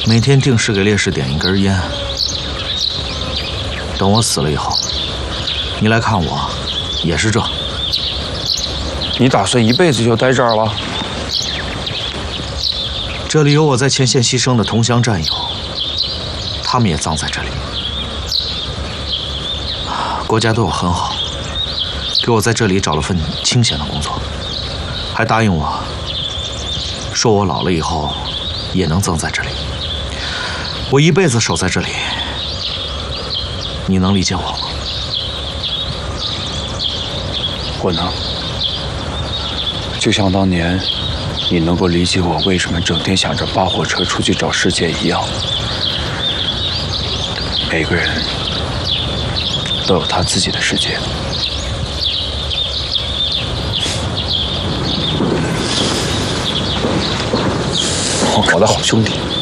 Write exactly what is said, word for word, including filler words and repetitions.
每天定时给烈士点一根烟。等我死了以后，你来看我，也是这。 你打算一辈子就待这儿了？ 这里有我在前线牺牲的同乡战友，他们也葬在这里。国家对我很好，给我在这里找了份清闲的工作，还答应我，说我老了以后也能葬在这里。我一辈子守在这里，你能理解我吗？ 我能。就像当年你能够理解我为什么整天想着扒火车出去找世界一样。每个人都有他自己的世界。我的好兄弟。